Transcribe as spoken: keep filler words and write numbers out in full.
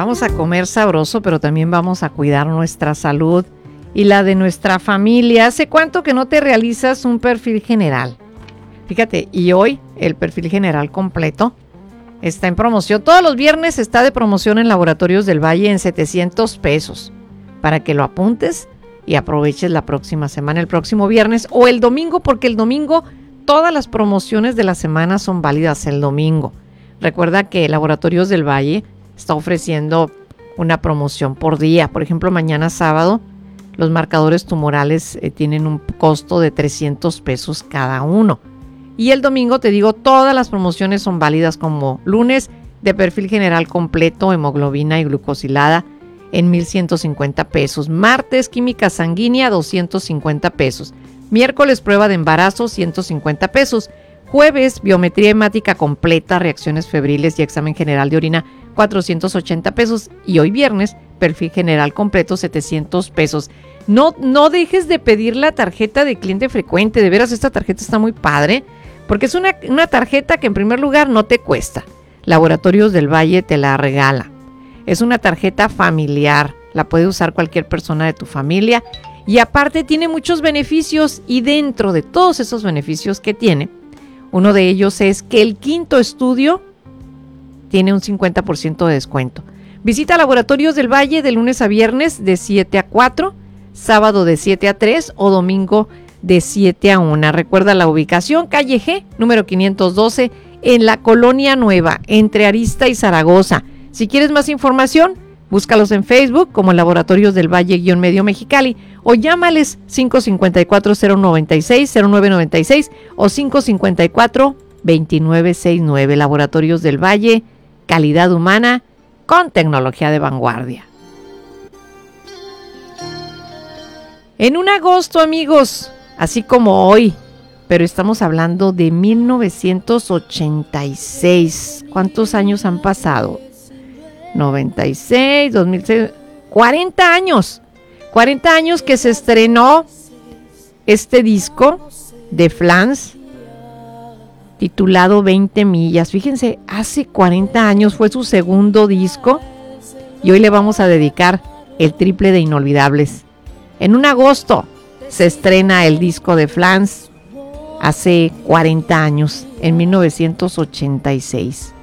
Vamos a comer sabroso, pero también vamos a cuidar nuestra salud y la de nuestra familia. ¿Hace cuánto que no te realizas un perfil general? Fíjate, y hoy el perfil general completo está en promoción. Todos los viernes está de promoción en Laboratorios del Valle en setecientos pesos. Para que lo apuntes y aproveches la próxima semana, el próximo viernes o el domingo, porque el domingo todas las promociones de la semana son válidas el domingo. Recuerda que Laboratorios del Valle está ofreciendo una promoción por día. Por ejemplo, mañana sábado los marcadores tumorales eh, tienen un costo de trescientos pesos cada uno. Y el domingo, te digo, todas las promociones son válidas, como lunes de perfil general completo, hemoglobina y glucosilada en mil ciento cincuenta pesos. Martes, química sanguínea, doscientos cincuenta pesos. Miércoles, prueba de embarazo, ciento cincuenta pesos. Jueves, biometría hemática completa, reacciones febriles y examen general de orina, cuatrocientos ochenta pesos. Y hoy viernes, perfil general completo, setecientos pesos. No, no dejes de pedir la tarjeta de cliente frecuente. De veras, esta tarjeta está muy padre, porque es una, una tarjeta que en primer lugar no te cuesta. Laboratorios del Valle te la regala. Es una tarjeta familiar. La puede usar cualquier persona de tu familia. Y aparte tiene muchos beneficios. Y dentro de todos esos beneficios que tiene, uno de ellos es que el quinto estudio tiene un cincuenta por ciento de descuento. Visita Laboratorios del Valle de lunes a viernes de siete a cuatro, sábado de siete a tres o domingo de siete a una. Recuerda la ubicación, calle G, número quinientos doce, en la Colonia Nueva, entre Arista y Zaragoza. Si quieres más información, búscalos en Facebook como Laboratorios del Valle-Medio Mexicali o llámales cinco cinco cuatro, cero nueve seis, cero nueve nueve seis o cinco cinco cuatro, veintinueve sesenta y nueve. Laboratorios del Valle, calidad humana con tecnología de vanguardia. En un agosto, amigos, así como hoy, pero estamos hablando de mil novecientos ochenta y seis. ¿Cuántos años han pasado? noventa y seis, dos mil seis, cuarenta años. cuarenta años que se estrenó este disco de Flans titulado veinte millas. Fíjense, hace cuarenta años fue su segundo disco y hoy le vamos a dedicar el triple de inolvidables. En un agosto se estrena el disco de Flans hace cuarenta años, en mil novecientos ochenta y seis.